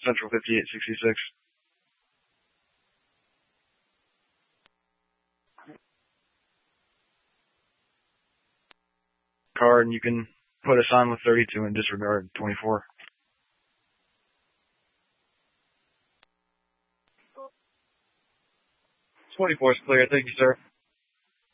Central 5866. Card, and you can put a sign with 32 and disregard 24. 24 is clear. Thank you, sir.